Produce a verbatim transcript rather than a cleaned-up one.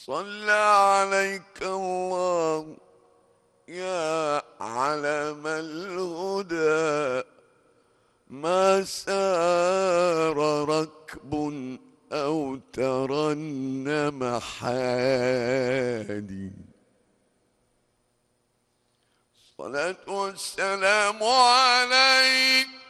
صلى عليك الله يا علم الهدى، ما سار ركب أو ترنم حادي. الصلاة والسلام عليك